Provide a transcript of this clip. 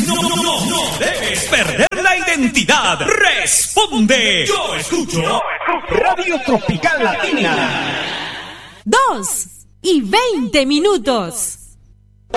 No debes perder la identidad. Responde. Yo escucho. Radio Tropical Latina. 2:20.